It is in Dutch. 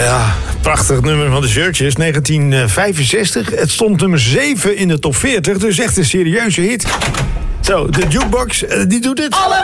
Ja, prachtig nummer van de Searchers, 1965. Het stond nummer 7 in de top 40, dus echt een serieuze hit. Zo, de jukebox, die doet het. Alle